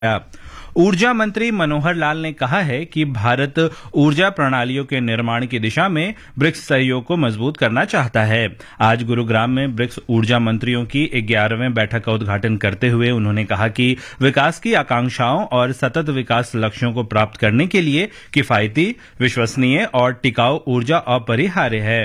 ऊर्जा मंत्री मनोहर लाल ने कहा है कि भारत ऊर्जा प्रणालियों के निर्माण की दिशा में ब्रिक्स सहयोग को मजबूत करना चाहता है। आज गुरुग्राम में ब्रिक्स ऊर्जा मंत्रियों की 11वें बैठक का उद्घाटन करते हुए उन्होंने कहा कि विकास की आकांक्षाओं और सतत विकास लक्ष्यों को प्राप्त करने के लिए किफायती, विश्वसनीय और टिकाऊ ऊर्जा अपरिहार्य है।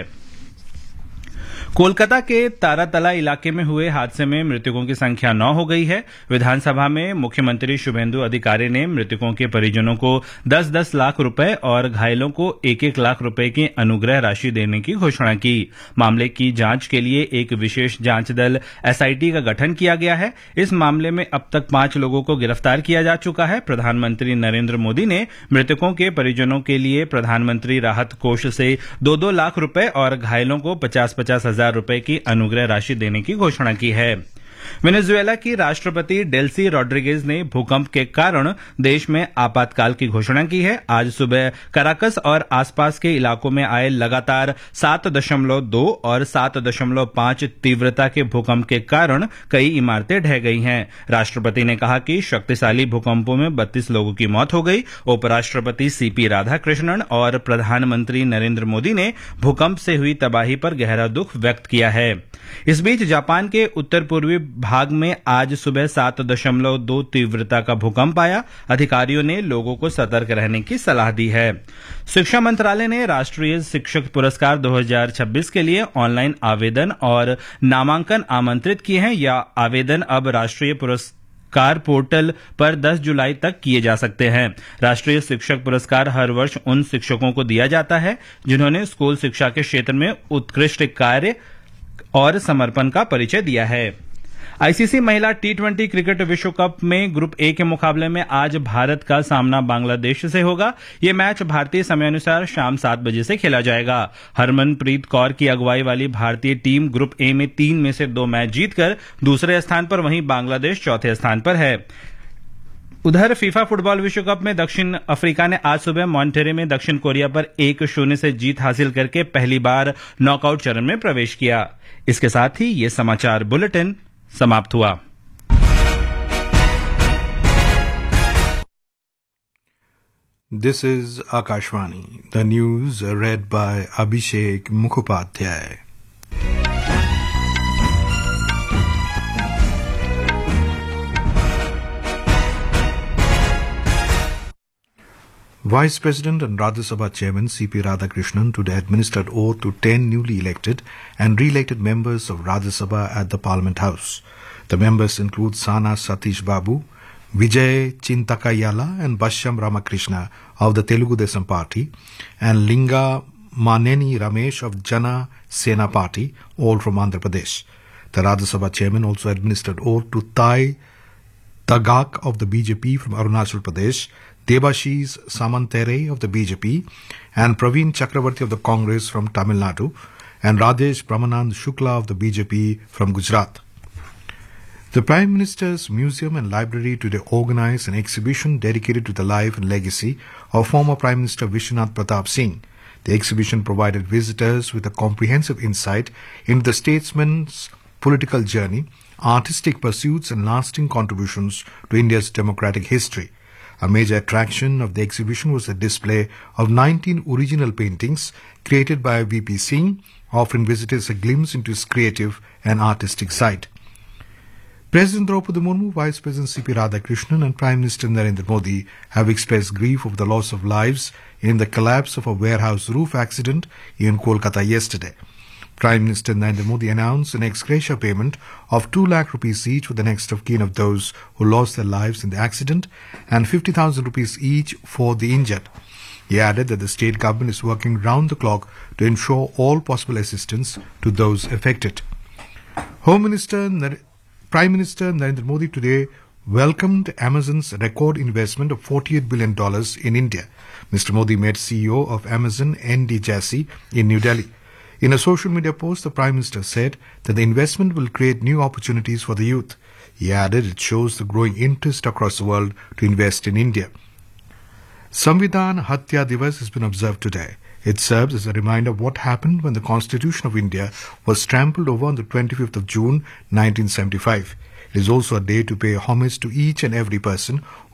कोलकाता के तारातला इलाके में हुए हादसे में मृतकों की संख्या 9 हो गई है। विधानसभा में मुख्यमंत्री शुभेंदु अधिकारी ने मृतकों के परिजनों को 10-10 लाख रुपए और घायलों को 1-1 लाख रुपए की अनुग्रह राशि देने की घोषणा की। मामले की जांच के लिए एक विशेष जांच दल एसआईटी का गठन किया गया है। इस मामले में अब तक 5 लोगों को गिरफ्तार किया जा चुका है। प्रधानमंत्री नरेंद्र मोदी ने मृतकों के परिजनों के लिए प्रधानमंत्री राहत कोष से 2-2 लाख रुपए और घायलों को 50-50 हजार रुपए की अनुग्रह राशि देने की घोषणा की है। वेनेजुएला की राष्ट्रपति डेल्सी रोड्रिगेज ने भूकंप के कारण देश में आपातकाल की घोषणा की है। आज सुबह कराकस और आसपास के इलाकों में आए लगातार 7.2 और 7.5 तीव्रता के भूकंप के कारण कई इमारतें ढह गई हैं। राष्ट्रपति ने कहा कि शक्तिशाली भूकंपों में 32 लोगों की मौत हो गई। उपराष्ट्रपति सीपी राधाकृष्णन और प्रधानमंत्री नरेंद्र मोदी ने भूकंप से हुई तबाही पर गहरा दुख व्यक्त किया है। इस बीच जापान के उत्तर पूर्वी भाग में आज सुबह 7.2 तीव्रता का भूकंप आया। अधिकारियों ने लोगों को सतर्क रहने की सलाह दी है। शिक्षा मंत्रालय ने राष्ट्रीय शिक्षक पुरस्कार 2026 के लिए ऑनलाइन आवेदन और नामांकन आमंत्रित किए हैं। यह आवेदन अब राष्ट्रीय पुरस्कार पोर्टल पर 10 जुलाई तक किए जा सकते हैं। राष्ट्रीय शिक्षक पुरस्कार हर वर्ष उन शिक्षकों को दिया जाता है जिन्होंने स्कूल शिक्षा के क्षेत्र में उत्कृष्ट कार्य और समर्पण का परिचय दिया है। आईसीसी महिला टी20 क्रिकेट विश्व कप में ग्रुप ए के मुकाबले में आज भारत का सामना बांग्लादेश से होगा। यह मैच भारतीय समयानुसार शाम 7 बजे से खेला जाएगा। हरमनप्रीत कौर की अगुवाई वाली भारतीय टीम ग्रुप ए में 3 में से 2 मैच जीतकर दूसरे स्थान पर, वहीं बांग्लादेश चौथे स्थान पर है। उधर फीफा फुटबॉल विश्व कप में दक्षिण अफ्रीका ने आज सुबह मॉन्टेरे में दक्षिण कोरिया पर 1-0 से जीत हासिल करके पहली बार नॉकआउट चरण में प्रवेश किया। इसके साथ ही ये समाचार बुलेटिन समाप्त हुआ। This is Akashvani. The news read by Abhishek Mukhopadhyay. Vice President and Rajya Sabha Chairman C.P. Radhakrishnan today administered oath to 10 newly elected and re-elected members of Rajya Sabha at the Parliament House. The members include Sana Satish Babu, Vijay Chintakayala and Bashyam Ramakrishna of the Telugu Desam Party and Linga Maneni Ramesh of Jana Sena Party, all from Andhra Pradesh. The Rajya Sabha Chairman also administered oath to Thai Tagak of the BJP from Arunachal Pradesh, Debashish Samantere of the BJP, and Praveen Chakravarti of the Congress from Tamil Nadu, and Rajesh Brahmanand Shukla of the BJP from Gujarat. The Prime Minister's Museum and Library today organized an exhibition dedicated to the life and legacy of former Prime Minister Vishwanath Pratap Singh. The exhibition provided visitors with a comprehensive insight into the statesman's political journey, artistic pursuits, and lasting contributions to India's democratic history. A major attraction of the exhibition was a display of 19 original paintings created by V.P. Singh, offering visitors a glimpse into his creative and artistic side. President Draupadi Murmu, Vice President C.P. Radhakrishnan and Prime Minister Narendra Modi have expressed grief over the loss of lives in the collapse of a warehouse roof accident in Kolkata yesterday. Prime Minister Narendra Modi announced an ex gratia payment of 2 lakh rupees each for the next of kin of those who lost their lives in the accident and 50,000 rupees each for the injured. He added that the state government is working round the clock to ensure all possible assistance to those affected. Prime Minister Narendra Modi today welcomed Amazon's record investment of $48 billion in India. Mr. Modi met CEO of Amazon, N.D. Jassy, in New Delhi. In a social media post, the Prime Minister said that the investment will create new opportunities for the youth. He added it shows the growing interest across the world to invest in India. Samvidhan Hatya Divas has been observed today. It serves as a reminder of what happened when the Constitution of India was trampled over on the 25th of June 1975. It is also a day to pay homage to each and every person